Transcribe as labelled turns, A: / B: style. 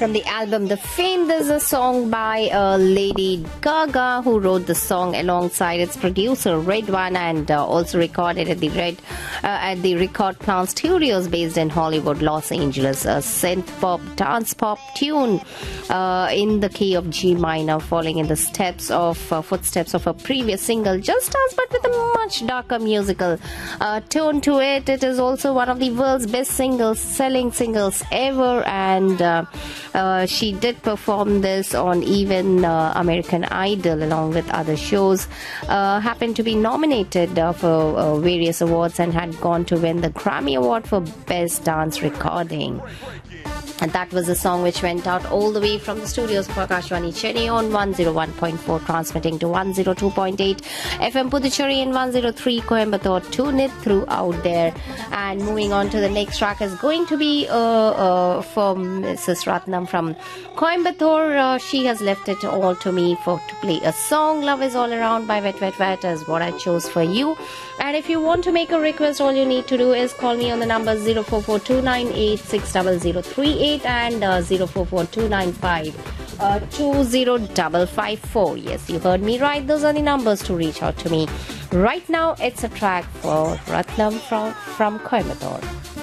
A: From the album The Fame, there's a song by Lady Gaga, who wrote the song alongside its producer Redwan, and also recorded at the Record Plant Studios based in Hollywood, Los Angeles. A synth pop, dance pop tune in the key of G minor, following in the footsteps of a previous single, Just Dance, but with a much darker musical tone to it. It is also one of the world's best selling singles ever, and she did perform this on even American Idol along with other shows. Happened to be nominated for various awards and had gone to win the Grammy Award for Best Dance Recording. And that was a song which went out all the way from the studios of Akashvani Chennai on 101.4, transmitting to 102.8 FM Puducherry and 103 Coimbatore. Tune it throughout there. And moving on to the next track is going to be from Mrs. Ratnam from Coimbatore. She has left it all to me to play a song. Love is All Around by Wet Wet Wet is what I chose for you. And if you want to make a request, all you need to do is call me on the number 044298600038 and 0442952055. Yes, you heard me right. Those are the numbers to reach out to me. Right now, it's a track for Ratnam from Coimbatore.